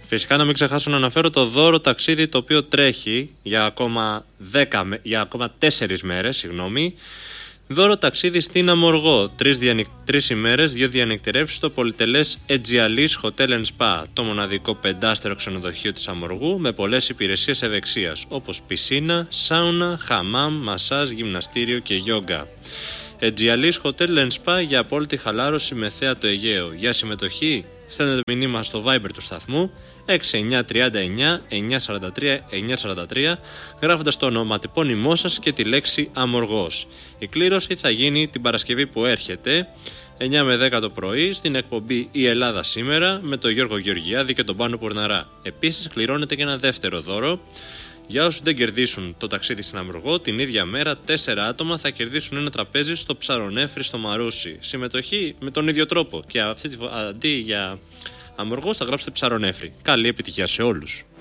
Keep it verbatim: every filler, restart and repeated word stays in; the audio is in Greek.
Φυσικά να μην ξεχάσω να αναφέρω το δώρο ταξίδι το οποίο τρέχει για ακόμα, δέκα, για ακόμα τέσσερις μέρες, συγγνώμη. Δώρο ταξίδι στην Αμοργό. Τρεις, διανυ... Τρεις ημέρες, δύο διανυκτερεύσεις στο πολυτελές Aegialis Hotel and Spa, το μοναδικό πεντάστερο ξενοδοχείο της Αμοργού με πολλές υπηρεσίες ευεξίας όπως πισίνα, σάουνα, χαμάμ, μασάζ, γυμναστήριο και γιόγκα. Aegialis Hotel and Spa για απόλυτη χαλάρωση με θέα το Αιγαίο. Για συμμετοχή στέλνετε μηνύμα στο Viber του σταθμού έξι εννιά τρία εννιά εννιά τέσσερα τρία εννιά τέσσερα τρία γράφοντας το ονοματεπώνυμό σας και τη λέξη Αμοργός. Η κλήρωση θα γίνει την Παρασκευή που έρχεται εννιά με δέκα το πρωί στην εκπομπή «Η Ελλάδα σήμερα» με τον Γιώργο Γεωργιάδη και τον Πάνο Πουρναρά. Επίσης κληρώνεται και ένα δεύτερο δώρο. Για όσους δεν κερδίσουν το ταξίδι στην Αμοργό, την ίδια μέρα τέσσερα άτομα θα κερδίσουν ένα τραπέζι στο Ψαρονέφρι στο Μαρούσι. Συμμετοχή με τον ίδιο τρόπο και αυτή, αντί για Αμοργός θα γράψετε Ψαρονέφρι. Καλή επιτυχία σε όλους.